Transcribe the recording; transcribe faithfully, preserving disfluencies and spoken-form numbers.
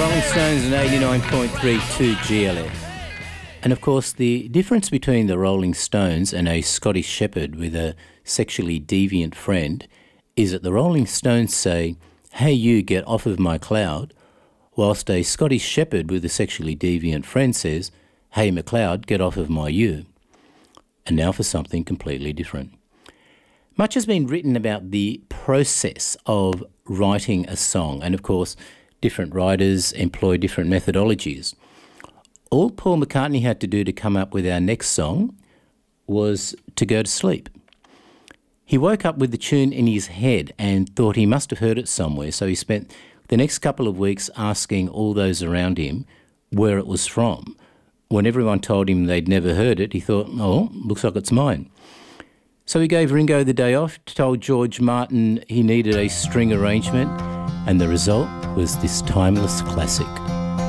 Rolling Stones and eighty-nine point three two G L F. And of course, the difference between the Rolling Stones and a Scottish shepherd with a sexually deviant friend is that the Rolling Stones say, "Hey, you, get off of my cloud," whilst a Scottish shepherd with a sexually deviant friend says, "Hey, McLeod, get off of my you." And now for something completely different. Much has been written about the process of writing a song, and of course, different writers employ different methodologies. All Paul McCartney had to do to come up with our next song was to go to sleep. He woke up with the tune in his head and thought he must have heard it somewhere, so he spent the next couple of weeks asking all those around him where it was from. When everyone told him they'd never heard it, he thought, oh, looks like it's mine. So he gave Ringo the day off, told George Martin he needed a string arrangement, and the result was this timeless classic.